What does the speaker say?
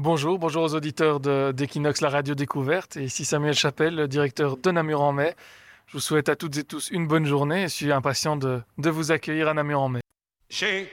Bonjour aux auditeurs d'Equinox, la radio découverte. Et ici Samuel Chapelle, le directeur de Namur en mai. Je vous souhaite à toutes et tous une bonne journée et je suis impatient de vous accueillir à Namur en mai. Chez